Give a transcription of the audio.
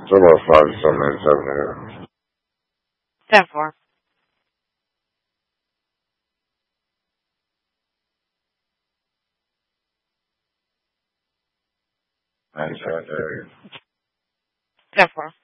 It's about 5 to 7 minutes up here. 10-4. Nice right there. 10-4.